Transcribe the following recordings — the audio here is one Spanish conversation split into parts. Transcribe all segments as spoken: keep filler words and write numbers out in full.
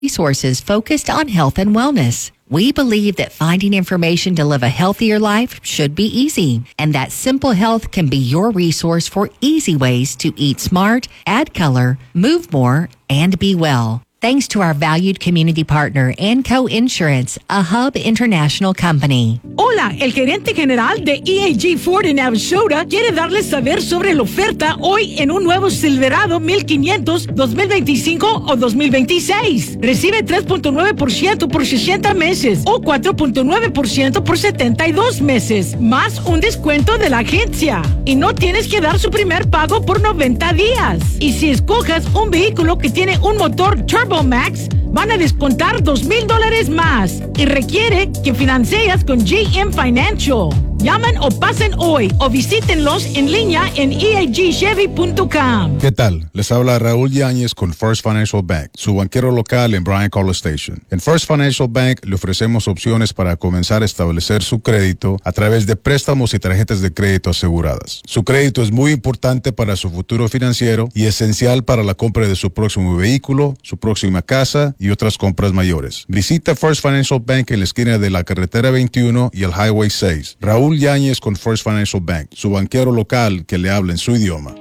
resources focused on health and wellness. We believe that finding information to live a healthier life should be easy, and that Simple Health can be your resource for easy ways to eat smart, add color, move more, and be well. Thanks to our valued community partner, Enco Insurance, a Hub International company. Hola, el gerente general de E A G Ford en Navasota quiere darles saber sobre la oferta hoy en un nuevo Silverado mil quinientos dos mil veinticinco o dos mil veintiséis. Recibe tres punto nueve por ciento por sesenta meses o cuatro punto nueve por ciento por setenta y dos meses, más un descuento de la agencia. Y no tienes que dar su primer pago por noventa días. Y si escoges un vehículo que tiene un motor Turbo Max, van a descontar dos mil dólares más y requiere que financias con G M Financial. Llamen o pasen hoy o visítenlos en línea en E A G Chevy punto com. ¿Qué tal? Les habla Raúl Yáñez con First Financial Bank, su banquero local en Bryan College Station. En First Financial Bank le ofrecemos opciones para comenzar a establecer su crédito a través de préstamos y tarjetas de crédito aseguradas. Su crédito es muy importante para su futuro financiero y esencial para la compra de su próximo vehículo, su próxima casa y otras compras mayores. Visita First Financial Bank en la esquina de la carretera veintiuno y el Highway seis. Raúl Yáñez con First Financial Bank, su banquero local que le habla en su idioma.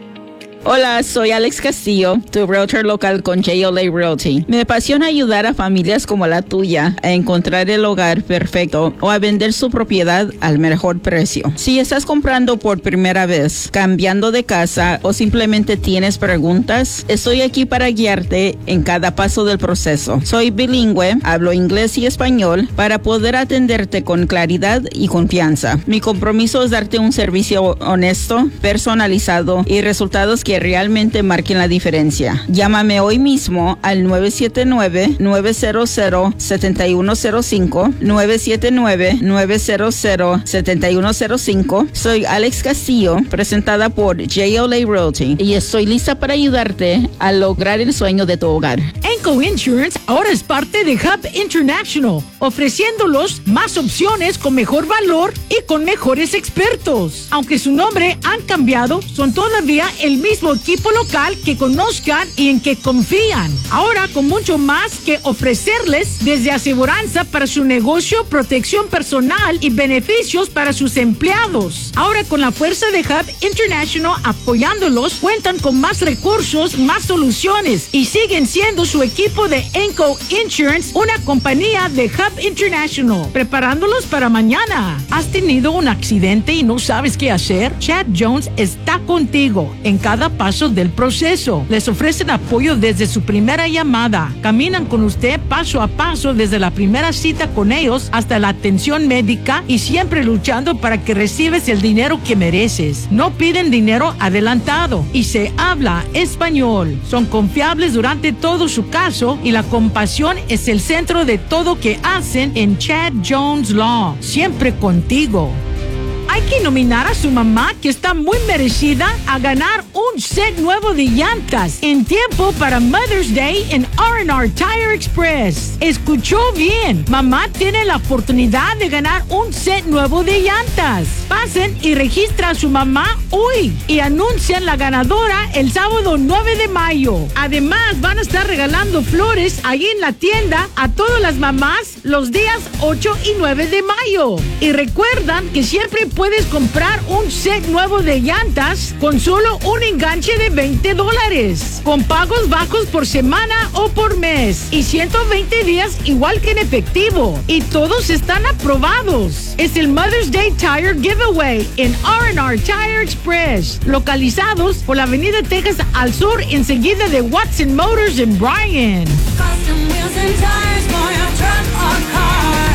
Hola, soy Alex Castillo, tu realtor local con J O L A Realty. Me apasiona ayudar a familias como la tuya a encontrar el hogar perfecto o a vender su propiedad al mejor precio. Si estás comprando por primera vez, cambiando de casa o simplemente tienes preguntas, estoy aquí para guiarte en cada paso del proceso. Soy bilingüe, hablo inglés y español para poder atenderte con claridad y confianza. Mi compromiso es darte un servicio honesto, personalizado y resultados que realmente marquen la diferencia. Llámame hoy mismo al nueve siete nueve, nueve cero cero, siete uno cero cinco, nueve siete nueve, nueve cero cero, siete uno cero cinco. Soy Alex Castillo, presentada por J O L A Realty, y estoy lista para ayudarte a lograr el sueño de tu hogar. Enco Insurance ahora es parte de Hub International, ofreciéndolos más opciones con mejor valor y con mejores expertos. Aunque su nombre han cambiado, son todavía el mismo equipo local que conozcan y en que confían. Ahora con mucho más que ofrecerles, desde aseguranza para su negocio, protección personal y beneficios para sus empleados. Ahora con la fuerza de Hub International apoyándolos, cuentan con más recursos, más soluciones y siguen siendo su equipo de Enco Insurance, una compañía de Hub International, preparándolos para mañana. ¿Has tenido un accidente y no sabes qué hacer? Chad Jones está contigo en cada paso del proceso. Les ofrecen apoyo desde su primera llamada. Caminan con usted paso a paso desde la primera cita con ellos hasta la atención médica y siempre luchando para que recibes el dinero que mereces. No piden dinero adelantado y se habla español. Son confiables durante todo su caso y la compasión es el centro de todo que hacen en Chad Jones Law. Siempre contigo. Hay que nominar a su mamá, que está muy merecida, a ganar un set nuevo de llantas en tiempo para Mother's Day en R and R Tire Express. Escuchó bien, mamá tiene la oportunidad de ganar un set nuevo de llantas. Pasen y registra a su mamá hoy y anuncian la ganadora el sábado nueve de mayo. Además, van a estar regalando flores ahí en la tienda a todas las mamás los días ocho y nueve de mayo. Y recuerdan que siempre puedes comprar un set nuevo de llantas con solo un enganche de veinte dólares, con pagos bajos por semana o por mes y ciento veinte días igual que en efectivo. Y todos están aprobados. Es el Mother's Day Tire Giveaway en R and R Tire Express, localizados por la avenida Texas al sur, enseguida de Watson Motors en Bryan. Custom wheels and tires for your truck or car.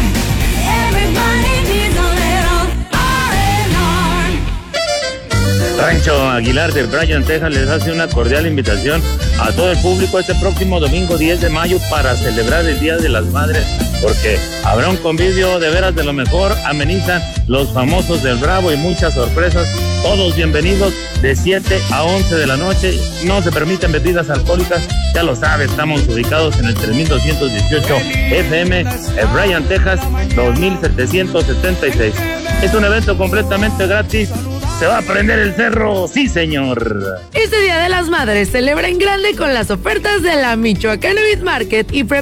Everybody needs a little R and R. Rancho Aguilar de Bryan, Texas les hace una cordial invitación a todo el público este próximo domingo diez de mayo para celebrar el Día de las Madres, porque habrá un convivio de veras de lo mejor, amenizan los famosos del Bravo y muchas sorpresas. Todos bienvenidos de siete a once de la noche. No se permiten bebidas alcohólicas, ya lo sabes, estamos ubicados en el tres mil doscientos dieciocho F M en Bryan, Texas, dos mil setecientos setenta y seis. Es un evento completamente gratis, se va a prender el cerro, sí señor. Este Día de las Madres celebra en grande con las ofertas de la Michoacán Meat Market y